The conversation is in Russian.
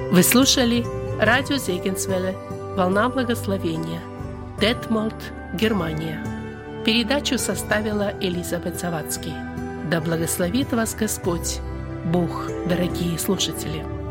Вы слушали радио Зегенсвелле «Волна благословения», Детмольд, Германия. Передачу составила Элизабет Завадский. Да благословит вас Господь, Бог, дорогие слушатели!